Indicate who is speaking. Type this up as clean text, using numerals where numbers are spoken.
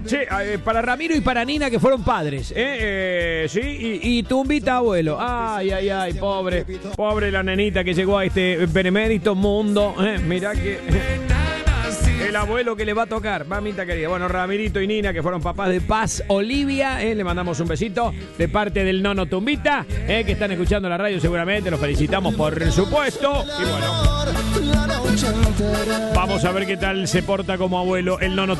Speaker 1: Sí, para Ramiro y para Nina, que fueron padres. Sí, y Tumbita, abuelo. Ay, pobre la nenita que llegó a este benemérito mundo. Mirá que el abuelo que le va a tocar, mamita querida. Bueno, Ramirito y Nina, que fueron papás de Paz Olivia, le mandamos un besito de parte del nono Tumbita, que están escuchando la radio seguramente. Los felicitamos, por supuesto. Y bueno, vamos a ver qué tal se porta como abuelo el nono